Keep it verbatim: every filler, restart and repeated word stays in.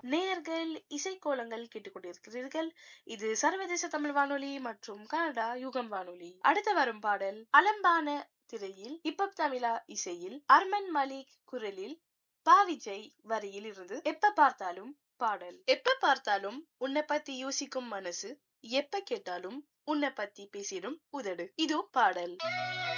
நேயர்கள் இசைக்கோலங்கள் கேட்டுக்கொண்டிருக்கிறீர்கள். இது சர்வதேச தமிழ் வானொலி மற்றும் கனடா யுகம் வானொலி. அடுத்து வரும் பாடல் அலம்பான திரையில் ஹிப்ஹப் தமிழா இசையில் அர்மன் மலிக் குரலில் பாவிஜய் வரியில் இருந்து எப்ப பார்த்தாலும் பாடல். எப்ப பார்த்தாலும் உன்னை பத்தி யோசிக்கும் மனசு, எப்ப கேட்டாலும் உன்னை பத்தி பேசிடும் உதடு. இதோ பாடல்.